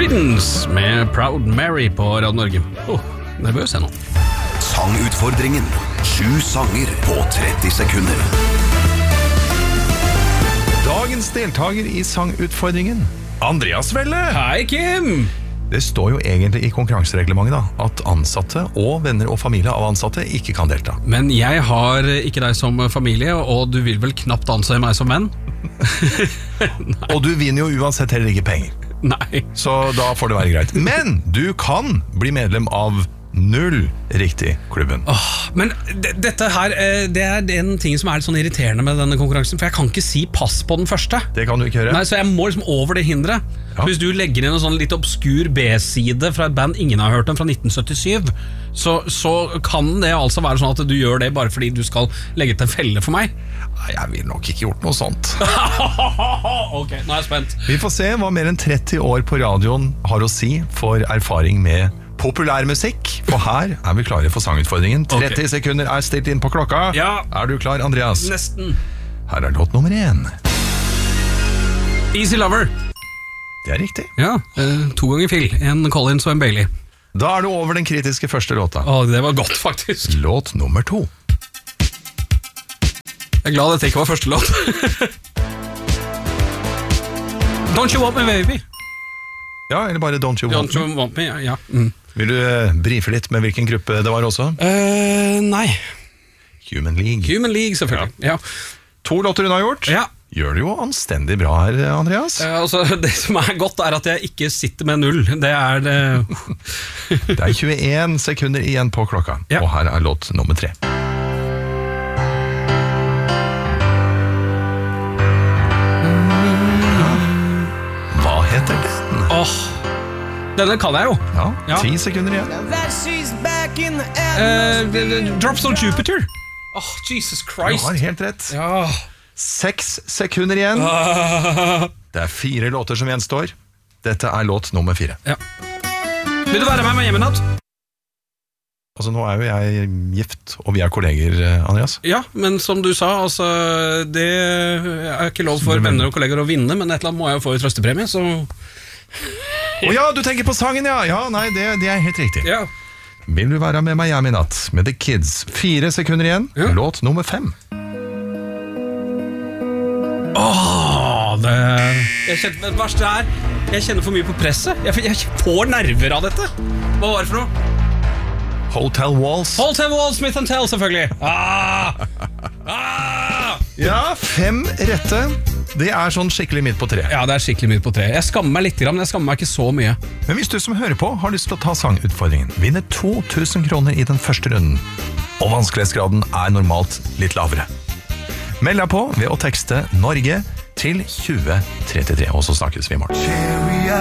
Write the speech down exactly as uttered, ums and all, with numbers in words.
Creedence med Proud Mary på Radio Norge. Åh, oh, nervøs jeg nå. Sangutfordringen. Sju sanger på tretti sekunder. Dagens deltager i Sangutfordringen, Andreas Welle. Hei, Kim! Det står jo egentlig i konkurransereglementet da, at ansatte og venner og familie av ansatte ikke kan delta. Men jeg har ikke deg som familie, og du vil vel knapt anse meg som venn? Og du vinner jo uansett heller ikke penger. Nei. Så da får det være greit. Men du kan bli medlem av Null riktig klubben. Åh, men d- dette her, eh, det er en ting som er litt sånn irriterende med denne konkurransen, for jeg kan ikke si pass på den første. Det kan du ikke gjøre. Nei, så jeg må liksom over det hindret. Ja. Hvis du legger inn en sånn litt obskur B-side fra et band ingen har hørt om fra nitten syttisju, så, så kan det altså være sånn at du gjør det bare fordi du skal legge til en felle for meg. Nei, jeg vil nok ikke gjort noe sånt. Ok, nå er jeg spent. Vi får se hva mer enn tretti år på radioen har å si for erfaring med populærmusikk, for her er vi klare for sangutfordringen. tretti Okay. sekunder er stilt inn på klokka. Ja. Er du klar, Andreas? Nesten. Her er låt nummer én. Easy Lover. Det er riktig. Ja, eh, to ganger Phil, en Collins og en Bailey. Da er du over den kritiske første låta. Åh, det var godt faktisk. Låt nummer to. Jeg er glad dette ikke var første låt. Don't You Want Me Baby. Ja, eller bare Don't You Want Don't Me. You Want Me, ja, ja. Mm. Vil du eh, brife litt med hvilken gruppe det var også? Eh, nei, Human League. Human League selvfølgelig. Ja. To låter hun har gjort. Ja. Gjør det jo anstendig bra her, Andreas. Eh, altså, det som er godt er at jeg ikke sitter med null. Det er det. Det er tjueen sekunder igjen på klokka. Ja. Og her er låt nummer tre. Hva heter den? Åh, denne kan jeg jo. Ja, Ja. ti sekunder igjen. Eh, Drops on Jupiter. Åh, Jesus Du Christ. har helt rett. Ja. Seks sekunder igjen. Ah. Det er fire låter som gjenstår. Dette er låt nummer fire. Ja. Vil du være med meg hjem i natt? Altså, nå er jo jeg gift, og vi er kolleger, Andreas. Ja, men som du sa, altså, det er ikke lov for venner og kolleger å vinne, men et eller annet må jeg jo få i trøstepremie, så... Å ja, du tenker på sangen, ja! Ja, nei, det, det er helt riktig. Ja. Vil du være med meg hjem i natt med The Kids? Fire sekunder igjen. Ja. Låt nummer fem. Åh, det... Jeg kjenner, det verste er, jeg kjenner for mye på presset. Jeg, jeg får nerver av dette. Hva var det for noe? Hotel Walls. Hotel Wall, Smith and Tell, selvfølgelig. Ah! Ah! Ja, fem rette. Det er sånn skikkelig midt på tre. Ja, det er skikkelig mye på tre. Jeg skammer meg litt, men jeg skammer meg ikke så mye. Men hvis du som hører på har lyst til å ta sangutfordringen, vinner to tusen kroner i den første runden. Og vanskelighetsgraden er normalt litt lavere. Meld deg på ved å tekste Norge til tjue trettitre, og så snakkes vi i morgen.